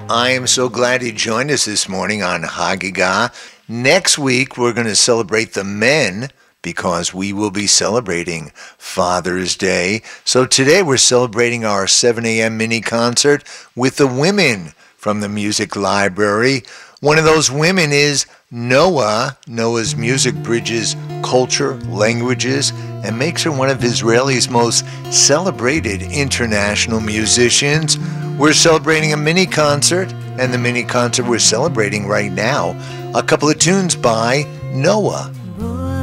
I am so glad you joined us this morning on Hagigah. Next week, we're going to celebrate the men because we will be celebrating Father's Day. So today we're celebrating our 7 a.m. mini concert with the women from the music library. One of those women is Noah. Noah's music bridges culture, languages, and makes her one of Israel's most celebrated international musicians. We're celebrating a mini concert, and the mini concert we're celebrating right now, a couple of tunes by Noah.